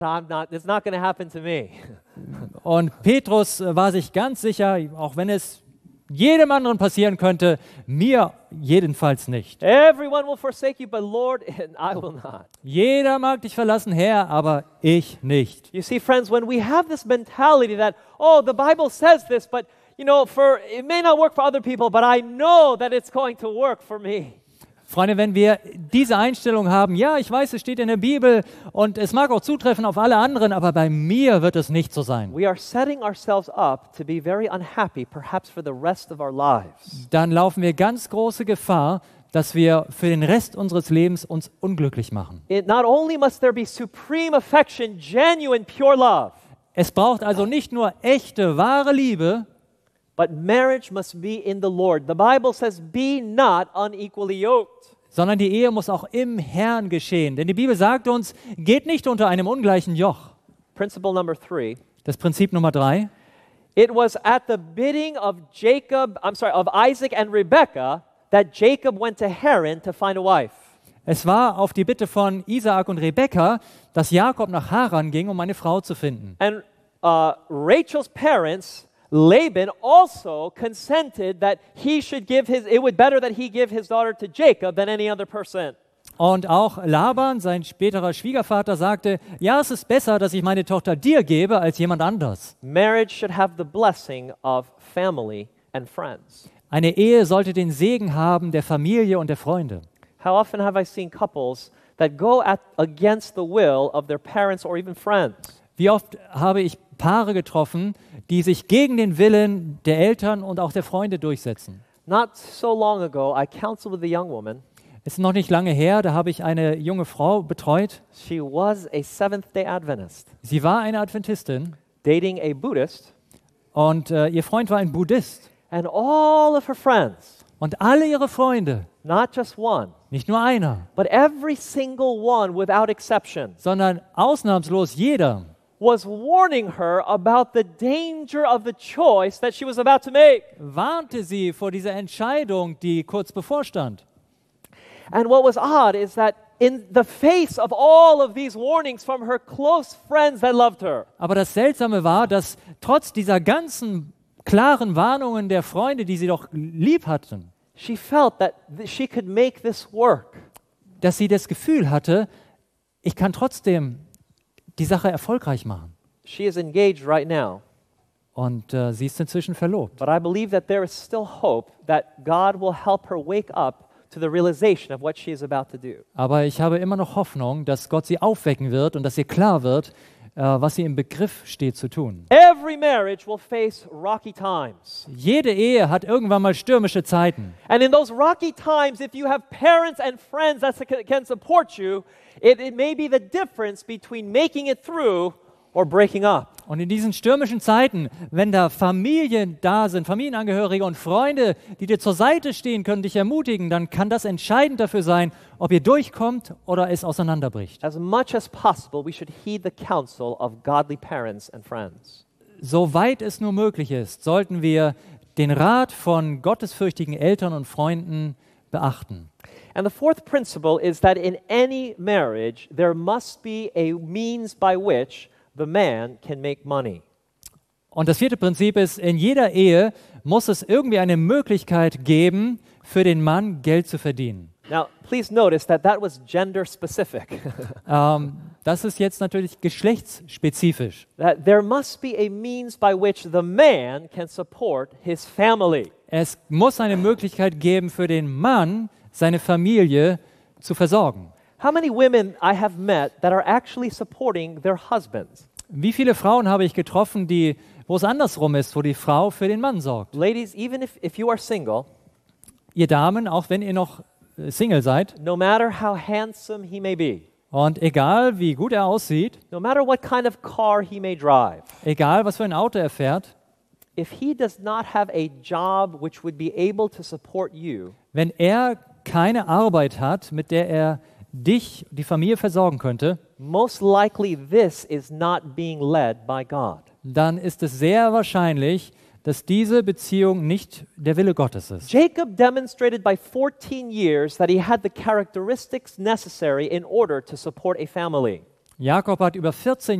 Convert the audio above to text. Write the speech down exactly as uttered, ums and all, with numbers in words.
I'm not, it's not going to happen to me. Und Petrus äh, war sich ganz sicher, auch wenn es jedem anderen passieren könnte, mir jedenfalls nicht. Everyone will forsake you, but Lord, and I will not. Jeder mag dich verlassen, Herr, aber ich nicht. You see, friends, when we have this mentality that, oh, the Bible says this, but you know, for it may not work for other people, but I know that it's going to work for me. Freunde, wenn wir diese Einstellung haben, ja, ich weiß, es steht in der Bibel und es mag auch zutreffen auf alle anderen, aber bei mir wird es nicht so sein. We are setting ourselves up to be very unhappy, perhaps for the rest of our lives. Dann laufen wir ganz große Gefahr, dass wir für den Rest unseres Lebens uns unglücklich machen. It not only must there be supreme affection, genuine, pure love, Es braucht also nicht nur echte, wahre Liebe, but marriage must be in the Lord. The Bible says, be not unequally yoked. sondern die Ehe muss auch im Herrn geschehen. Denn die Bibel sagt uns, geht nicht unter einem ungleichen Joch. Principle number three. Das Prinzip Nummer drei. It was at the bidding of Jacob, I'm sorry, of Isaac and Rebekah that Jacob went to Haran to find a wife. Es war auf die Bitte von Isaak und Rebekka, dass Jakob nach Haran ging, um eine Frau zu finden. And uh, Rachel's parents, Laban, also consented that he should give his, it would better that he give his daughter to Jacob than any other person. Und auch Laban, sein späterer Schwiegervater, sagte, ja, es ist besser, dass ich meine Tochter dir gebe, als jemand anders. Marriage should have the blessing of family and friends. Eine Ehe sollte den Segen haben der Familie und der Freunde. How often have I seen couples that go at, against the will of their parents or even friends? Wie oft habe ich Paare getroffen, die sich gegen den Willen der Eltern und auch der Freunde durchsetzen. Not so long ago, I counseled with a young woman. Es ist noch nicht lange her, da habe ich eine junge Frau betreut. She was a Seventh-day Adventist, Sie war eine Adventistin dating a Buddhist, und äh, ihr Freund war ein Buddhist. and all of her friends, Und alle ihre Freunde, not just one, nicht nur einer, but every single one without exception, sondern ausnahmslos jeder, was warning her about the danger of the choice that she was about to make. warnte sie vor dieser Entscheidung, die kurz bevorstand. And what was odd is that in the face of all of these warnings from her close friends that loved her, Aber das Seltsame war, dass trotz dieser ganzen klaren Warnungen der Freunde, die sie doch lieb hatten, she felt that th- she could make this work. dass sie das Gefühl hatte, ich kann trotzdem die Sache erfolgreich machen. She is engaged right now, Und äh, sie ist inzwischen verlobt. but I believe that there is still hope that God will help her wake up to the realization of what she is about to do. Aber ich habe immer noch Hoffnung, dass Gott sie aufwecken wird und dass ihr klar wird, äh, was sie im Begriff steht zu tun. Every marriage will face rocky times. Jede Ehe hat irgendwann mal stürmische Zeiten. And in those rocky times, if you have parents and friends that su- can support you, it, it may be the difference between making it through or breaking up. Und in diesen stürmischen Zeiten, wenn da Familien da sind, Familienangehörige und Freunde, die dir zur Seite stehen können, dich ermutigen, dann kann das entscheidend dafür sein, ob ihr durchkommt oder es auseinanderbricht. As much as possible, we should heed the counsel of godly parents and friends. Soweit es nur möglich ist, sollten wir den Rat von gottesfürchtigen Eltern und Freunden beachten. And the fourth principle is that in any marriage, there must be a means by which the man can make money. Und das vierte Prinzip ist, in jeder Ehe muss es irgendwie eine Möglichkeit geben, für den Mann Geld zu verdienen. Now, please notice that that was gender specific. Ähm, das ist jetzt natürlich geschlechtsspezifisch. That there must be a means by which the man can support his family. Es muss eine Möglichkeit geben, für den Mann seine Familie zu versorgen. How many women I have met that are actually supporting their husbands? Wie viele Frauen habe ich getroffen, die, wo es andersrum ist, wo die Frau für den Mann sorgt? Ladies, even if, if you are single, Ihr Damen, auch wenn ihr noch äh, Single seid, no matter how handsome he may be, und egal wie gut er aussieht, no matter what kind of car he may drive, egal was für ein Auto er fährt, if he does not have a job which would be able to support you, wenn er keine Arbeit hat, mit der er dich, die Familie versorgen könnte, most likely this is not being led by God. dann ist es sehr wahrscheinlich, dass diese Beziehung nicht der Wille Gottes ist. Jacob demonstrated by fourteen years that he had the characteristics necessary in order to support a family. Jakob hat über vierzehn